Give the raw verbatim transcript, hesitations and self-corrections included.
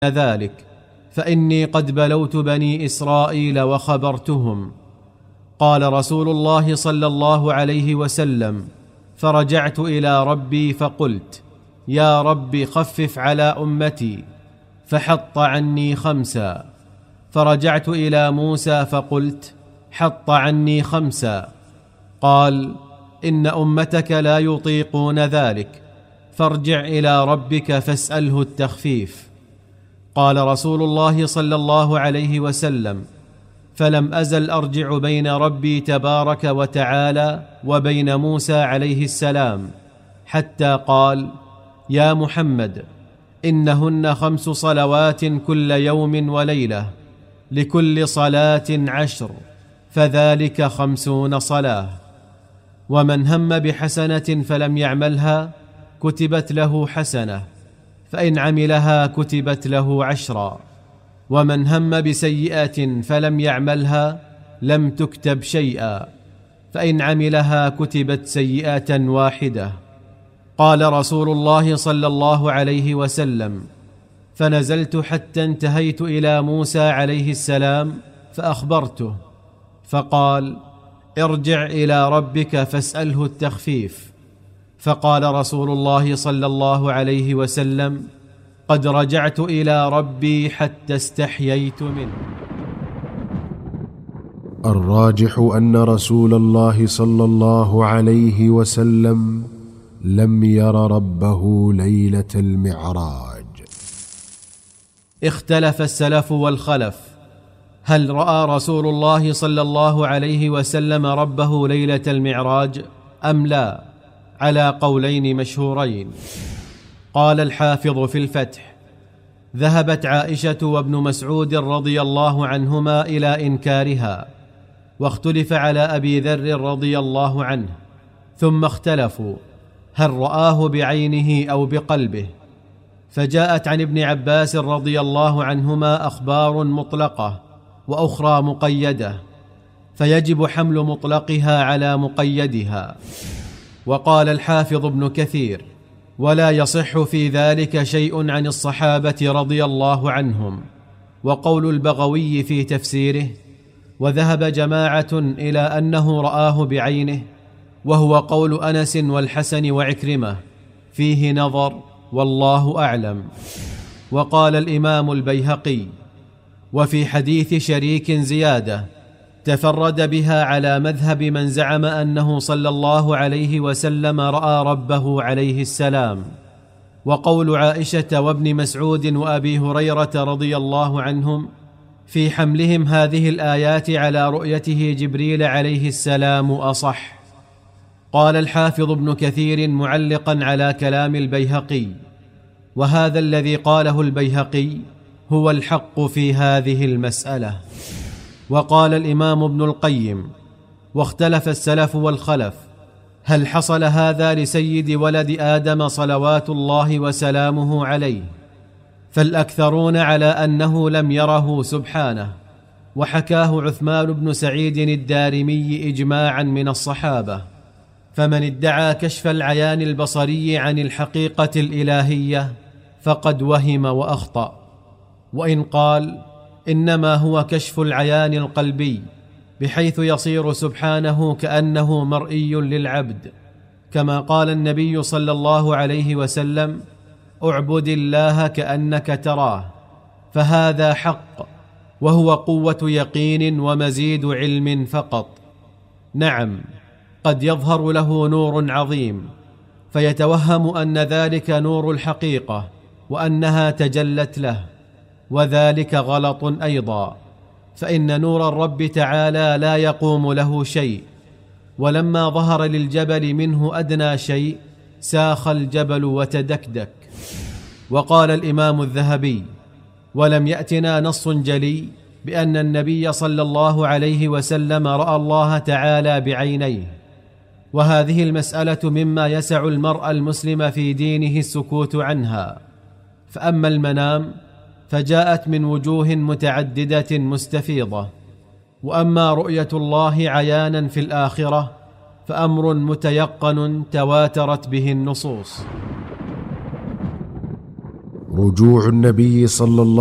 ذلك، فإني قد بلوت بني إسرائيل وخبرتهم. قال رسول الله صلى الله عليه وسلم: فرجعت إلى ربي فقلت: يا رب خفف على أمتي، فحط عني خمسا. فرجعت إلى موسى فقلت: حط عني خمسا. قال: إن أمتك لا يطيقون ذلك، فارجع إلى ربك فاسأله التخفيف. قال رسول الله صلى الله عليه وسلم: فلم أزل أرجع بين ربي تبارك وتعالى وبين موسى عليه السلام، حتى قال: يا محمد، إنهن خمس صلوات كل يوم وليلة، لكل صلاة عشر، فذلك خمسون صلاة. ومن هم بحسنة فلم يعملها كتبت له حسنة، فإن عملها كتبت له عشرا. ومن هم بسيئة فلم يعملها لم تكتب شيئا، فإن عملها كتبت سيئة واحدة. قال رسول الله صلى الله عليه وسلم: فنزلت حتى انتهيت إلى موسى عليه السلام فأخبرته، فقال: ارجع إلى ربك فاسأله التخفيف. فقال رسول الله صلى الله عليه وسلم: قد رجعت إلى ربي حتى استحييت منه. الراجح أن رسول الله صلى الله عليه وسلم لم ير ربه ليلة المعراج. اختلف السلف والخلف، هل رأى رسول الله صلى الله عليه وسلم ربه ليلة المعراج أم لا، على قولين مشهورين. قال الحافظ في الفتح: ذهبت عائشة وابن مسعود رضي الله عنهما إلى إنكارها، واختلف على أبي ذر رضي الله عنه، ثم اختلفوا هل رآه بعينه أو بقلبه. فجاءت عن ابن عباس رضي الله عنهما أخبار مطلقة وأخرى مقيدة، فيجب حمل مطلقها على مقيدها. وقال الحافظ ابن كثير: ولا يصح في ذلك شيء عن الصحابة رضي الله عنهم. وقول البغوي في تفسيره: وذهب جماعة إلى أنه رآه بعينه، وهو قول أنس والحسن وعكرمة، فيه نظر والله أعلم. وقال الإمام البيهقي: وفي حديث شريك زيادة تفرد بها على مذهب من زعم أنه صلى الله عليه وسلم رأى ربه عليه السلام. وقول عائشة وابن مسعود وأبي هريرة رضي الله عنهم في حملهم هذه الآيات على رؤيته جبريل عليه السلام أصح. قال الحافظ ابن كثير معلقا على كلام البيهقي: وهذا الذي قاله البيهقي هو الحق في هذه المسألة. وقال الإمام ابن القيم: واختلف السلف والخلف، هل حصل هذا لسيد ولد آدم صلوات الله وسلامه عليه؟ فالأكثرون على أنه لم يره سبحانه، وحكاه عثمان بن سعيد الدارمي إجماعا من الصحابة. فمن ادعى كشف العيان البصري عن الحقيقة الإلهية فقد وهم وأخطأ. وإن قال إنما هو كشف العيان القلبي، بحيث يصير سبحانه كأنه مرئي للعبد، كما قال النبي صلى الله عليه وسلم: اعبد الله كأنك تراه، فهذا حق، وهو قوة يقين ومزيد علم فقط. نعم، قد يظهر له نور عظيم فيتوهم أن ذلك نور الحقيقة وأنها تجلت له، وذلك غلط أيضا، فإن نور الرب تعالى لا يقوم له شيء. ولما ظهر للجبل منه أدنى شيء ساخ الجبل وتدكدك. وقال الإمام الذهبي: ولم يأتنا نص جلي بأن النبي صلى الله عليه وسلم رأى الله تعالى بعينيه، وهذه المسألة مما يسع المرء المسلم في دينه السكوت عنها. فأما المنام فجاءت من وجوه متعددة مستفيضة، وأما رؤية الله عيانا في الآخرة فأمر متيقن تواترت به النصوص. رجوع النبي صلى الله